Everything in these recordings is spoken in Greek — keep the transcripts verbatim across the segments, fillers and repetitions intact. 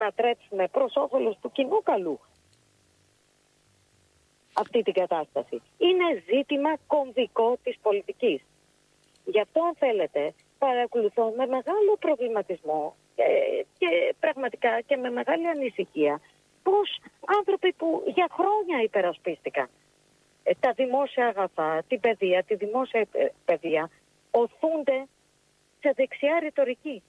ανατρέψουμε προς όφελος του κοινού καλού αυτή την κατάσταση. Είναι ζήτημα κομβικό της πολιτικής. Γι' αυτό, αν θέλετε, παρακολουθώ με μεγάλο προβληματισμό και, και πραγματικά και με μεγάλη ανησυχία πως άνθρωποι που για χρόνια υπερασπίστηκαν ε, τα δημόσια αγαθά, την παιδεία, τη δημόσια ε, παιδεία, οθούνται σε δεξιά ρητορική.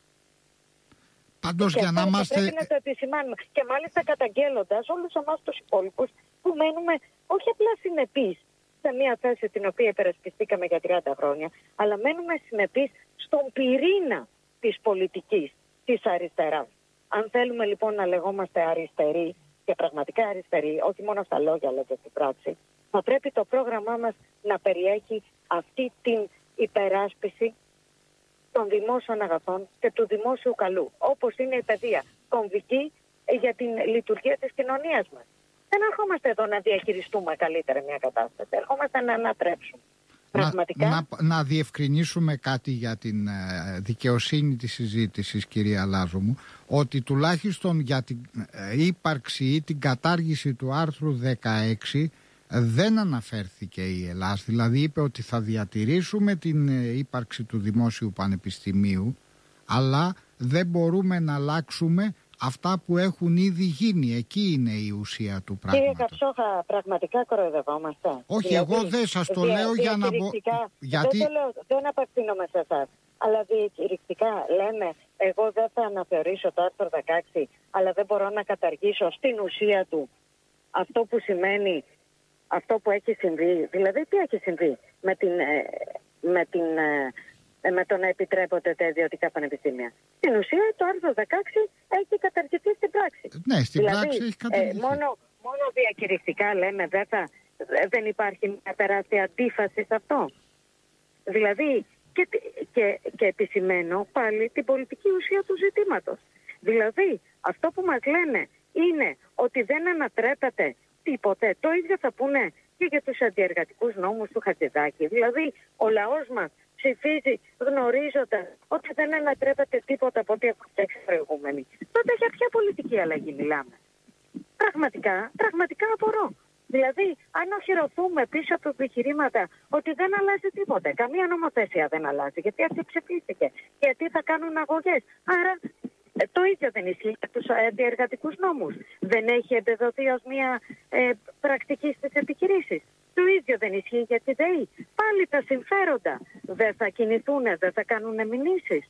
Πάντως, και για να είμαστε... πρέπει να το επισημάνουμε. Και μάλιστα καταγγέλλοντας όλους εμάς τους υπόλοιπους που μένουμε όχι απλά συνεπείς σε μια θέση την οποία υπερασπιστήκαμε για τριάντα χρόνια, αλλά μένουμε συνεπείς στον πυρήνα της πολιτικής της αριστεράς. Αν θέλουμε λοιπόν να λεγόμαστε αριστεροί και πραγματικά αριστεροί, όχι μόνο στα λόγια αλλά και στην πράξη, θα πρέπει το πρόγραμμά μας να περιέχει αυτή την υπεράσπιση των δημόσιων αγαθών και του δημόσιου καλού, όπως είναι η παιδεία, κομβική για την λειτουργία της κοινωνίας μας. Δεν ερχόμαστε εδώ να διαχειριστούμε καλύτερα μια κατάσταση, ερχόμαστε να ανατρέψουμε. Πραγματικά... Να, να, να διευκρινίσουμε κάτι για την ε, δικαιοσύνη της συζήτησης, κυρία Λάζο μου, ότι τουλάχιστον για την ε, ύπαρξη ή την κατάργηση του άρθρου δεκαέξι δεν αναφέρθηκε η Ελλάς, δηλαδή είπε ότι θα διατηρήσουμε την ύπαρξη του Δημόσιου Πανεπιστημίου, αλλά δεν μπορούμε να αλλάξουμε αυτά που έχουν ήδη γίνει. Εκεί είναι η ουσία του πράγματος. Κύριε Καψόχα, πραγματικά κοροϊδευόμαστε. Όχι, δηλαδή, εγώ δεν σας το δια, λέω για να μπω... Γιατί... Δεν, το λέω, δεν απευθύνομαι σε εσάς, αλλά διακηρυκτικά λέμε εγώ δεν θα αναθεωρήσω το άρθρο δεκαέξι, αλλά δεν μπορώ να καταργήσω στην ουσία του αυτό που σημαίνει αυτό που έχει συμβεί. Δηλαδή τι έχει συμβεί με, την, με, την, με το να επιτρέπονται τα ιδιωτικά πανεπιστήμια. Στην ουσία το άρθρο δεκαέξι έχει καταργηθεί στην πράξη. Ναι, στην δηλαδή, πράξη έχει καταργηθεί. Ε, μόνο, μόνο διακηρυκτικά λέμε δεν, θα, δεν υπάρχει μια τεράστια αντίφαση σε αυτό. Δηλαδή και, και, και επισημαίνω πάλι την πολιτική ουσία του ζητήματος. Δηλαδή αυτό που μας λένε είναι ότι δεν ανατρέπεται τίποτε. Το ίδιο θα πούνε και για τους αντιεργατικούς νόμους του Χατζηδάκη. Δηλαδή, ο λαός μας ψηφίζει γνωρίζοντας ότι δεν ανατρέπεται τίποτα από ό,τι έχουν φτιάξει προηγούμενοι. Τότε για ποια πολιτική αλλαγή μιλάμε? Πραγματικά, πραγματικά απορώ. Δηλαδή, αν οχυρωθούμε πίσω από επιχειρήματα ότι δεν αλλάζει τίποτα, καμία νομοθεσία δεν αλλάζει, γιατί αυτή ψηφίστηκε, γιατί θα κάνουν αγωγές. Άρα, το ίδιο δεν ισχύει για τους αντιεργατικούς νόμους. Δεν έχει εμπεδοθεί ως μια ε, πρακτική στις επιχειρήσεις. Το ίδιο δεν ισχύει για τη ΔΕΗ. Πάλι τα συμφέροντα δεν θα κινηθούν, δεν θα κάνουν μηνύσεις.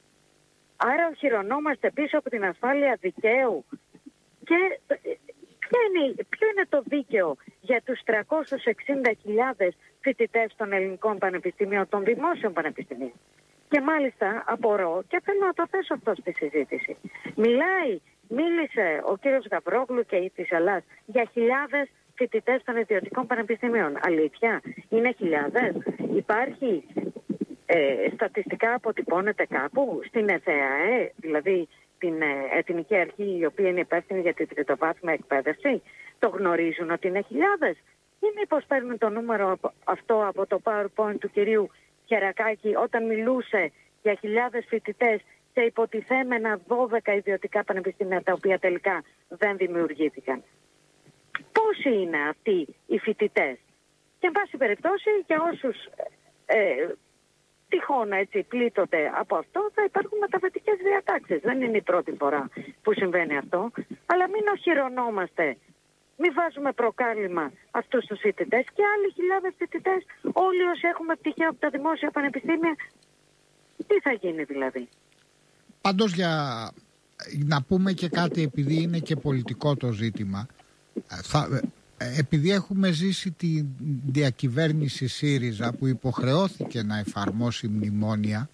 Άρα οχυρωνόμαστε πίσω από την ασφάλεια δικαίου. Και ποιο είναι, ποιο είναι το δίκαιο για τους τριακόσιες εξήντα χιλιάδες φοιτητές των ελληνικών πανεπιστημίων, των δημόσιων πανεπιστημίων? Και μάλιστα απορώ και θέλω να το θέσω αυτό στη συζήτηση. Μιλάει, μίλησε ο κύριος Γαβρόγλου και της Ελλάς για χιλιάδες φοιτητές των ιδιωτικών πανεπιστημίων. Αλήθεια, είναι χιλιάδες? Υπάρχει ε, στατιστικά αποτυπώνεται κάπου στην ΕΘΕΑΕ, δηλαδή την ε, Εθνική Αρχή η οποία είναι υπεύθυνη για την τριτοβάθμια εκπαίδευση? Το γνωρίζουν ότι είναι χιλιάδες? Ή μήπως παίρνουν το νούμερο αυτό από το PowerPoint του κυρίου Χερακάκη όταν μιλούσε για χιλιάδες φοιτητές σε υποτιθέμενα δώδεκα ιδιωτικά πανεπιστήμια τα οποία τελικά δεν δημιουργήθηκαν? Πόσοι είναι αυτοί οι φοιτητές? Και εν πάση περιπτώσει για όσους ε, τυχόν έτσι πλήττονται από αυτό θα υπάρχουν μεταβατικές διατάξεις. Δεν είναι η πρώτη φορά που συμβαίνει αυτό, αλλά μην οχυρωνόμαστε. Μην βάζουμε προκάλημα αυτούς τους φοιτητές και άλλοι χιλιάδες φοιτητές, όλοι όσοι έχουμε πτυχία από τα δημόσια πανεπιστήμια. Τι θα γίνει δηλαδή? Πάντως, για να πούμε και κάτι, επειδή είναι και πολιτικό το ζήτημα, θα, επειδή έχουμε ζήσει τη διακυβέρνηση ΣΥΡΙΖΑ που υποχρεώθηκε να εφαρμόσει μνημόνια,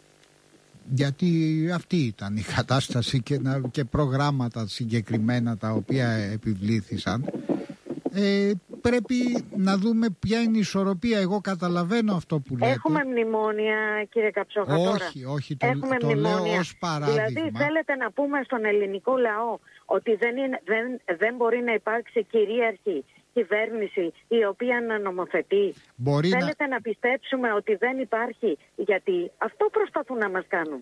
γιατί αυτή ήταν η κατάσταση και, να, και προγράμματα συγκεκριμένα τα οποία επιβλήθησαν, ε, πρέπει να δούμε ποια είναι η ισορροπία. Εγώ καταλαβαίνω αυτό που λέτε. Έχουμε μνημόνια, κύριε Καψόχα, τώρα. Όχι, όχι, το, το λέω ως παράδειγμα. Δηλαδή θέλετε να πούμε στον ελληνικό λαό ότι δεν, είναι, δεν, δεν μπορεί να υπάρξει κυρίαρχη κυβέρνηση η οποία να νομοθετεί? Μπορεί θέλετε να... να να πιστέψουμε ότι δεν υπάρχει? Γιατί αυτό προσπαθούν να μας κάνουν.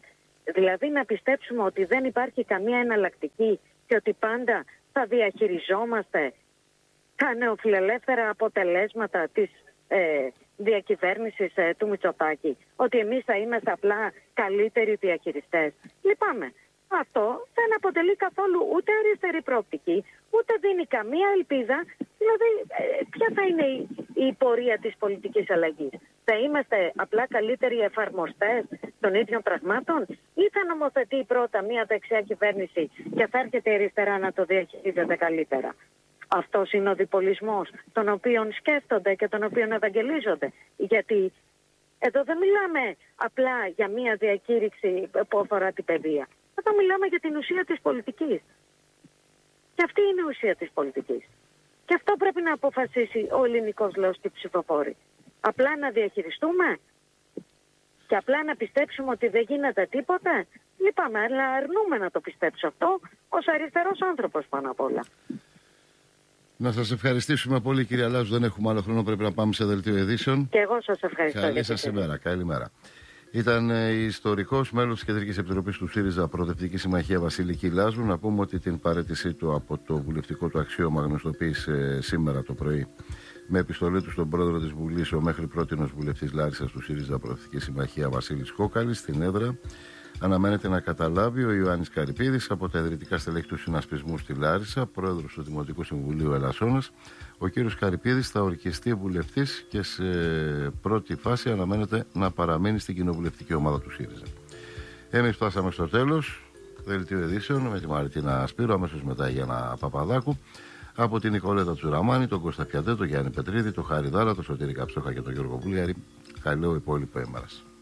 Δηλαδή να πιστέψουμε ότι δεν υπάρχει καμία εναλλακτική και ότι πάντα θα διαχειριζόμαστε τα νεοφιλελεύθερα αποτελέσματα της ε, διακυβέρνησης ε, του Μητσοτάκη. Ότι εμείς θα είμαστε απλά καλύτεροι διαχειριστές. Λυπάμαι. Αυτό δεν αποτελεί καθόλου ούτε αριστερή προοπτική, ούτε δίνει καμία ελπίδα. Δηλαδή, ε, ποια θα είναι η, η πορεία της πολιτικής αλλαγής? Θα είμαστε απλά καλύτεροι εφαρμοστές των ίδιων πραγμάτων, ή θα νομοθετεί πρώτα μια δεξιά κυβέρνηση και θα έρχεται η αριστερά να το διαχειρίζεται καλύτερα? Αυτός είναι ο διπολισμός τον οποίον σκέφτονται και τον οποίον ευαγγελίζονται. Γιατί εδώ δεν μιλάμε απλά για μια διακήρυξη που αφορά την παιδεία. Εδώ μιλάμε για την ουσία της πολιτικής. Και αυτή είναι η ουσία της πολιτικής. Και αυτό πρέπει να αποφασίσει ο ελληνικός λαός και οι ψηφοφόροι. Απλά να διαχειριστούμε και απλά να πιστέψουμε ότι δεν γίνεται τίποτε. Λυπάμαι, αλλά αρνούμε να το πιστέψω αυτό ως αριστερός άνθρωπος πάνω απ' όλα. Να σας ευχαριστήσουμε πολύ, κυρία Λάζου. Δεν έχουμε άλλο χρόνο. Πρέπει να πάμε σε δελτίο ειδήσεων. Και εγώ σας ευχαριστώ. Καλή σας ημέρα. Καλημέρα. Ήταν η ιστορικός μέλος της Κεντρικής Επιτροπής του ΣΥΡΙΖΑ Προοδευτική Συμμαχία Βασίλη Λάζου. Να πούμε ότι την παραίτησή του από το βουλευτικό του αξίωμα γνωστοποίησε σήμερα το πρωί με επιστολή του στον πρόεδρο της Βουλής, ο μέχρι πρότινος βουλευτής Λάρισσας του ΣΥΡΙΖΑ Προοδευτική Συμμαχία Βασίλης Κόκαλης, στην έδρα. Αναμένεται να καταλάβει ο Ιωάννης Καρυπίδης από τα ιδρυτικά στελέχη του συνασπισμού στη Λάρισα, πρόεδρος του Δημοτικού Συμβουλίου Ελασσόνας. Ο κύριος Καρυπίδης θα ορκιστεί βουλευτής και σε πρώτη φάση αναμένεται να παραμείνει στην κοινοβουλευτική ομάδα του ΣΥΡΙΖΑ. Εμείς φτάσαμε στο τέλος. Δελτίο ειδήσεων με τη Μαριτίνα Σπύρο, αμέσως μετά η Γιάννα Παπαδάκου. Από την Νικολέτα Τσουραμάνη, τον Κώστα Πιατέ, τον Γιάννη Πετρίδη, τον Χάρη Δάλα, τον Σωτήρη Καψόχα και τον Γιώργο Βουλιαρη. Καλό υπόλοιπο ημέρας.